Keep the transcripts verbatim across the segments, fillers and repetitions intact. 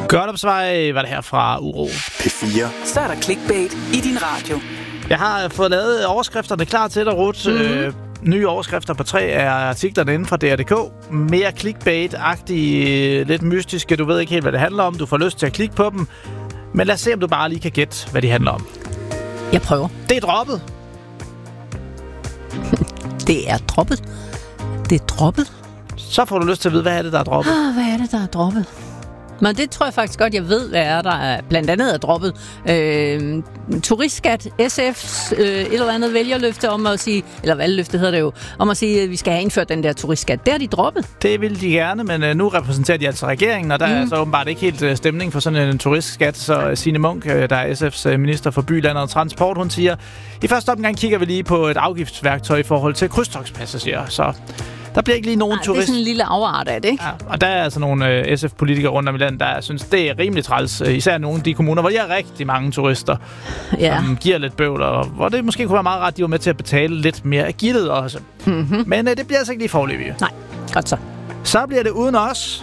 Godt opsvej var det her fra Uro. P fire. Så er der clickbait i din radio. Jeg har fået lavet overskrifterne klar til dig, Ruth. Mm-hmm. Øh, nye overskrifter på tre er artiklerne inden fra D R punktum D K. Mere clickbait-agtige, lidt mystiske. Du ved ikke helt, hvad det handler om. Du får lyst til at klikke på dem. Men lad os se, om du bare lige kan gætte, hvad de handler om. Jeg prøver. Det er droppet. Det er droppet. Det er droppet. Så får du lyst til at vide, hvad er det, der er droppet. Ah, hvad er det, der er droppet? Men det tror jeg faktisk godt, jeg ved, hvad er der er, blandt andet er droppet. Øh, turistskat, S F's øh, et eller andet vælgerløfte om at sige, eller valgløfte hedder det jo, om at sige, at vi skal have indført den der turistskat. Det har de droppet. Det ville de gerne, men øh, nu repræsenterer de altså regeringen, og der mm. er så åbenbart ikke helt øh, stemning for sådan en turistskat. Så øh, Signe Munk, øh, der er S F's øh, minister for by, land og transport, hun siger, i første omgang kigger vi lige på et afgiftsværktøj i forhold til krydstogtspassagerer, så der bliver ikke lige nogen turist. Det er sådan en lille afart af det, ikke? Ja, og der er altså nogle øh, S F-politikere rundt om i landet, der synes, det er rimelig træls. Især nogle af de kommuner, hvor de har rigtig mange turister, ja. Som giver lidt bøvl, og hvor det måske kunne være meget ret, de var med til at betale lidt mere af gildet også. Mm-hmm. Men øh, det bliver altså ikke lige foreløbigt. Nej, godt så. Så bliver det uden os.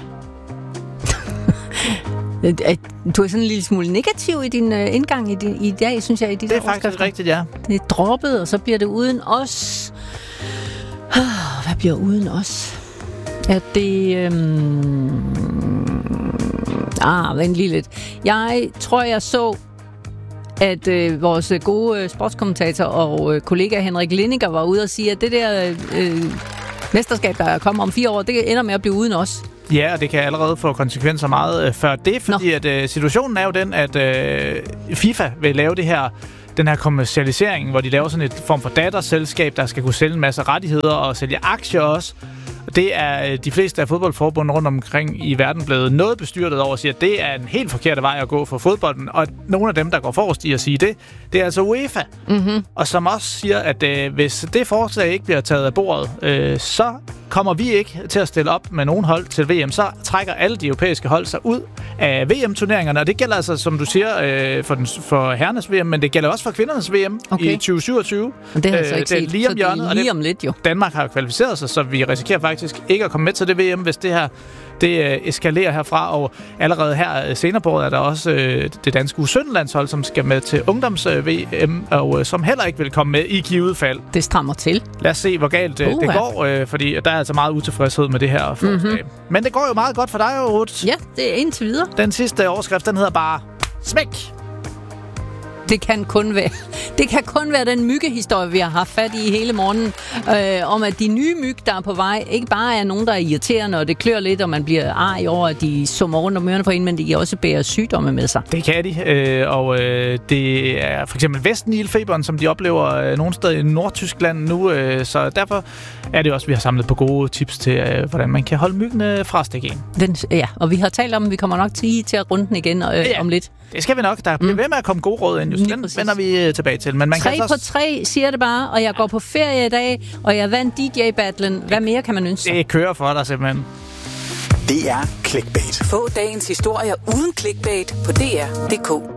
Du er sådan en lille smule negativ i din øh, indgang i, din, i dag, synes jeg, i de Det er faktisk rigtigt, ja. Det er droppet, og så bliver det uden os. Hvad bliver uden os? Er det... Øhm... Ah, vent lige lidt. Jeg tror, jeg så, at øh, vores gode øh, sportskommentator og øh, kollega Henrik Lindiger var ude og sige, at det der øh, mesterskab, der kommer om fire år, det ender med at blive uden os. Ja, og det kan allerede få konsekvenser meget øh, før det, fordi at, øh, situationen er jo den, at øh, FIFA vil lave det her den her kommercialisering, hvor de laver sådan et form for datterselskab, der skal kunne sælge en masse rettigheder og sælge aktier også. Det er de fleste af fodboldforbundene rundt omkring i verden blevet noget bestyrtet over at sige, at det er en helt forkert vej at gå for fodbolden. Og nogle af dem, der går forrest i at sige det, det er altså UEFA. Mm-hmm. Og som også siger, at øh, hvis det forslag ikke bliver taget af bordet, øh, så kommer vi ikke til at stille op med nogen hold til V M. Så trækker alle de europæiske hold sig ud af V M-turneringerne. Og det gælder altså, som du siger, øh, for, den, for herrenes V M, men det gælder også for kvindernes V M okay. i tyve syvogtyve. Og det har jeg så ikke set. Det er lige om hjørnet. Lige om lidt, jo. Danmark har kvalificeret sig, så vi risikerer faktisk ikke at komme med til det V M, hvis det her det øh, eskalerer herfra. Og allerede her øh, senere på året er der også øh, det danske U sytten-landshold, som skal med til ungdoms-V M, og øh, som heller ikke vil komme med i givet fald. Det strammer til. Lad os se, hvor galt øh, uh, det går, øh, fordi der er altså meget utilfredshed med det her forslag. Mm-hmm. Men det går jo meget godt for dig, Ruth. Ja, det er indtil videre. Den sidste overskrift, den hedder bare smæk. Det kan kun være, det kan kun være den myggehistorie, vi har haft fat i hele morgenen, øh, om at de nye myg, der er på vej, ikke bare er nogen, der er irriterende, og det klør lidt, og man bliver arg over, at de summer rundt om ørerne for en, men de også bærer sygdomme med sig. Det kan de, øh, og øh, det er for eksempel Vestnilfeberen, som de oplever øh, nogle steder i Nordtyskland nu, øh, så derfor er det også, vi har samlet på gode tips til, øh, hvordan man kan holde myggene fra at stikke ind. Den, ja, og vi har talt om, at vi kommer nok til, til at runde den igen øh, ja, om lidt. Det skal vi nok. Der bliver mm. ved med at komme gode råd ind. Just den vender vi uh, tilbage til. Men man tre kan på også... tre, siger det bare, og jeg går på ferie i dag, og jeg vandt D J-battlen. Hvad mere kan man ønske sig? Det kører for dig simpelthen. Det er clickbait. Få dagens historier uden clickbait på D R punktum D K.